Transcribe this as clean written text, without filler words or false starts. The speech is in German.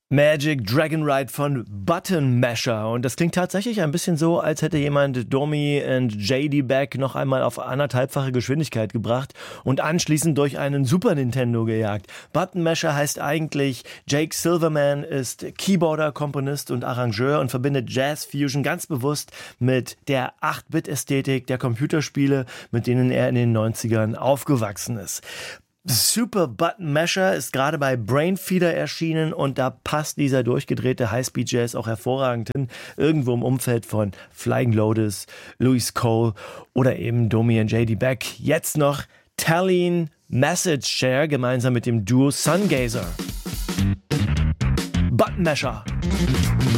Magic Dragon Ride von Button Masher. Und das klingt tatsächlich ein bisschen so, als hätte jemand Domi und JD Beck noch einmal auf 1,5-fache Geschwindigkeit gebracht und anschließend durch einen Super Nintendo gejagt. Button Masher heißt eigentlich, Jake Silverman ist Keyboarder, Komponist und Arrangeur und verbindet Jazz Fusion ganz bewusst mit der 8-Bit-Ästhetik der Computerspiele, mit denen er in den 90ern aufgewachsen ist. Super Button Masher ist gerade bei Brainfeeder erschienen und da passt dieser durchgedrehte Highspeed-Jazz auch hervorragend hin. Irgendwo im Umfeld von Flying Lotus, Louis Cole oder eben Domi und JD Beck. Jetzt noch Tallinn Message Share gemeinsam mit dem Duo Sungazer. Button Masher.